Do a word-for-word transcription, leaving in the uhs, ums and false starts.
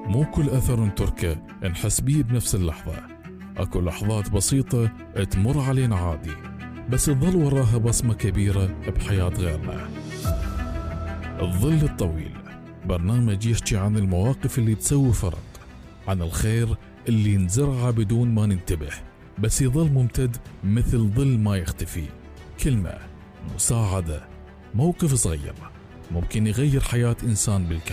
مو كل أثر نتركه نحس بيه بنفس اللحظة. أكو لحظات بسيطة تمر علينا عادي، بس تظل وراها بصمة كبيرة بحياة غيرنا. الظل الطويل برنامج يحكي عن المواقف اللي تسوي فرق، عن الخير اللي نزرعه بدون ما ننتبه، بس يظل ممتد مثل ظل ما يختفي. كلمة، مساعدة، موقف صغير ممكن يغير حياة إنسان بالكامل.